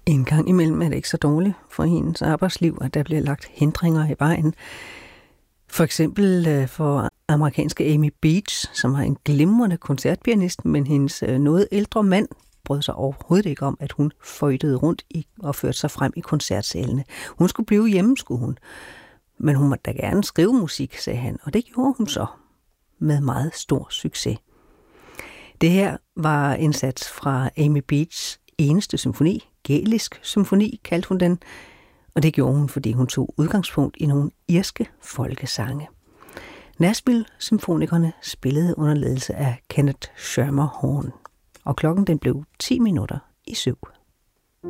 En gang imellem er det ikke så dårligt for hendes arbejdsliv, at der bliver lagt hindringer i vejen. For eksempel for amerikanske Amy Beach, som har en glimrende koncertpianist, men hendes noget ældre mand brød sig overhovedet ikke om, at hun føjtede rundt og førte sig frem i koncertsalene. Hun skulle blive hjemme, skulle hun. Men hun måtte da gerne skrive musik, sagde han, og det gjorde hun så med meget stor succes. Det her var en sats fra Amy Beachs eneste symfoni, Gælisk symfoni kaldte hun den, og det gjorde hun, fordi hun tog udgangspunkt i nogle irske folkesange. Nashville-symfonikerne spillede under ledelse af Kenneth Schermerhorn, og klokken den blev 10 minutter i 7.